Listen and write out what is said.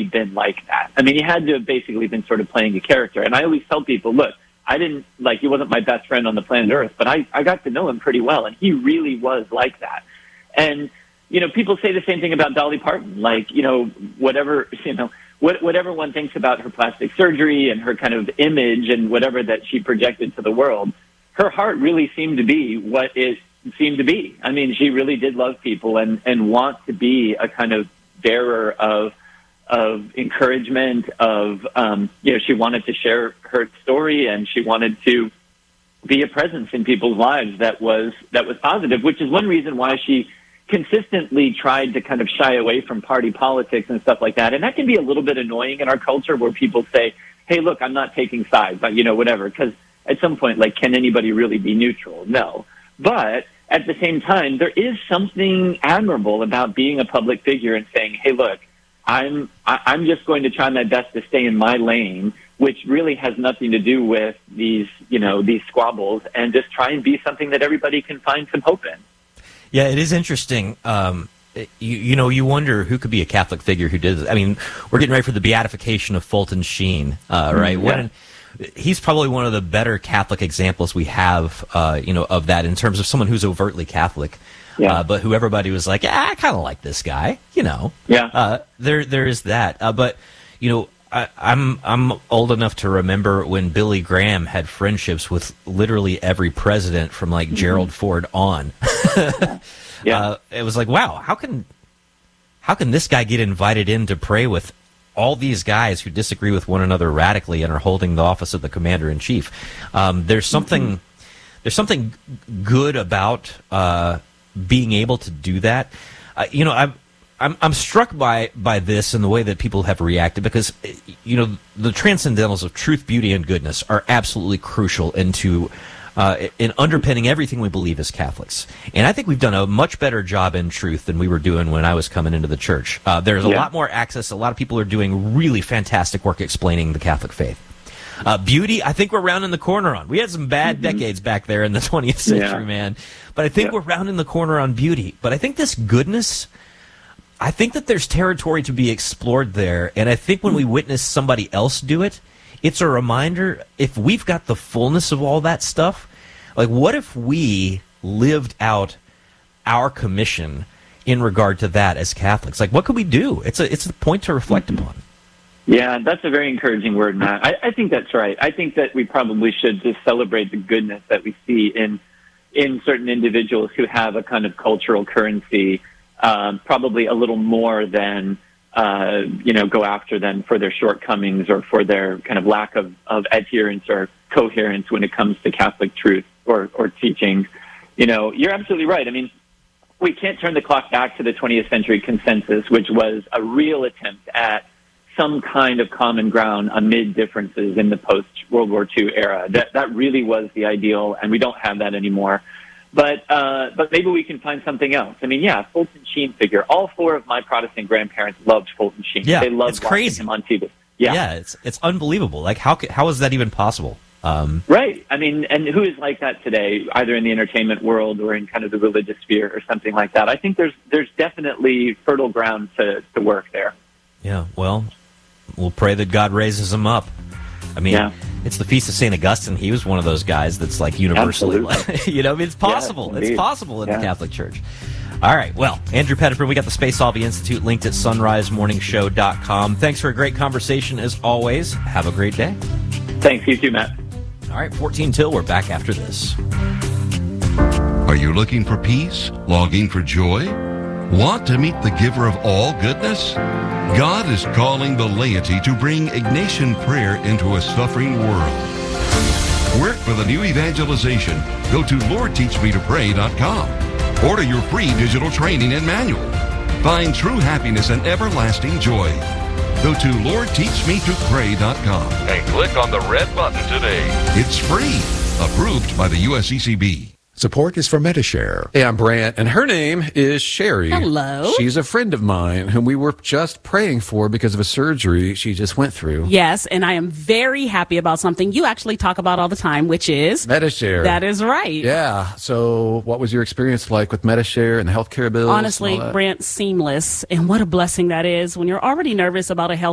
really been like that. I mean, he had to have basically been sort of playing a character. And I always tell people, look, he wasn't my best friend on the planet Earth, but I got to know him pretty well, and he really was like that. And, people say the same thing about Dolly Parton, whatever one thinks about her plastic surgery and her kind of image and whatever that she projected to the world, her heart really seemed to be what it seemed to be. I mean, she really did love people and want to be a kind of bearer of encouragement, she wanted to share her story, and she wanted to be a presence in people's lives that was positive, which is one reason why she consistently tried to kind of shy away from party politics and stuff like that. And that can be a little bit annoying in our culture, where people say, hey, look, I'm not taking sides, but whatever. Because at some point, can anybody really be neutral? No. But at the same time, there is something admirable about being a public figure and saying, hey, look, I'm just going to try my best to stay in my lane, which really has nothing to do with these squabbles, and just try and be something that everybody can find some hope in. Yeah, it is interesting. You wonder who could be a Catholic figure who did this. I mean, we're getting ready for the beatification of Fulton Sheen, right? Yeah. He's probably one of the better Catholic examples we have, of that, in terms of someone who's overtly Catholic, but who everybody was like, I kind of like this guy, Yeah. There is that, but I'm old enough to remember when Billy Graham had friendships with literally every president from Gerald Ford on. Yeah. It was like, wow, how can this guy get invited in to pray with all these guys who disagree with one another radically and are holding the office of the commander-in-chief? There's something good about being able to do that. I'm struck by this and the way that people have reacted, because the transcendentals of truth, beauty, and goodness are absolutely crucial in underpinning everything we believe as Catholics. And I think we've done a much better job in truth than we were doing when I was coming into the church. There's a lot more access. A lot of people are doing really fantastic work explaining the Catholic faith. Beauty, I think we're rounding the corner on. We had some bad decades back there in the 20th century, man. But I think we're rounding the corner on beauty. But I think this goodness, I think that there's territory to be explored there. And I think when we witness somebody else do it, it's a reminder, if we've got the fullness of all that stuff, what if we lived out our commission in regard to that as Catholics? What could we do? It's a point to reflect upon. Yeah, that's a very encouraging word, Matt. I think that's right. I think that we probably should just celebrate the goodness that we see in certain individuals who have a kind of cultural currency, probably a little more than go after them for their shortcomings or for their kind of lack of adherence or coherence when it comes to Catholic truth or teachings. You're absolutely right. I mean, we can't turn the clock back to the 20th century consensus, which was a real attempt at some kind of common ground amid differences in the post-World War II era. That really was the ideal, and we don't have that anymore. But maybe we can find something else. I mean, Fulton Sheen figure. All four of my Protestant grandparents loved Fulton Sheen. Yeah, they loved it's crazy. Him on TV. Yeah, it's unbelievable. How is that even possible? Right. I mean, and who is like that today, either in the entertainment world or in kind of the religious sphere or something like that? I think there's definitely fertile ground to work there. Yeah, well, we'll pray that God raises him up. I mean, it's the Feast of St. Augustine. He was one of those guys that's universally, it's possible. Yes, it's possible in the Catholic Church. All right, well, Andrew Pettiford, we got the Spaceology Institute linked at sunrisemorningshow.com. Thanks for a great conversation as always. Have a great day. Thanks, you too, Matt. All right, 14 till. We're back after this. Are you looking for peace? Longing for joy? Want to meet the giver of all goodness? God is calling the laity to bring Ignatian prayer into a suffering world. Work for the new evangelization. Go to LordTeachMeToPray.com. Order your free digital training and manual. Find true happiness and everlasting joy. Go to LordTeachMeToPray.com and click on the red button today. It's free. Approved by the USCCB. Support is for Medi-Share. Hey, I'm Brant, and her name is Sherry. Hello. She's a friend of mine whom we were just praying for because of a surgery she just went through. Yes, and I am very happy about something you actually talk about all the time, which is Medi-Share. That is right. Yeah. So what was your experience like with Medi-Share and the healthcare bills? Honestly, Brant, seamless. And what a blessing that is when you're already nervous about a health